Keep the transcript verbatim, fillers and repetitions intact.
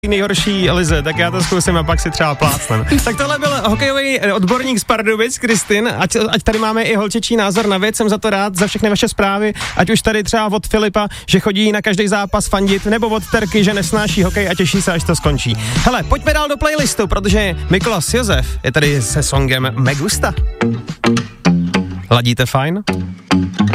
nejhorší Lize, tak já to zkusím a pak si třeba plácnem. Tak tohle byl hokejový odborník z Pardubic, Kristin, ať, ať tady máme i holčičí názor na věc, jsem za to rád, za všechny vaše zprávy, ať už tady třeba od Filipa, že chodí na každý zápas fandit, nebo od Terky, že nesnáší hokej a těší se, až to skončí. Hele, pojďme dál do playlistu, protože Mikolas Josef je tady se songem Me Gusta. Ladíte fajn?